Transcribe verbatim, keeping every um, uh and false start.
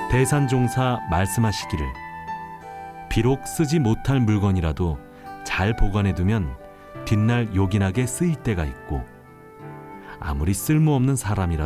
대산종사 말씀하시기를 비록 쓰지 못할 물건이라도 잘 보관해두면 뒷날 요긴하게 쓰일 때가 있고 아무리 쓸모없는 사람이라도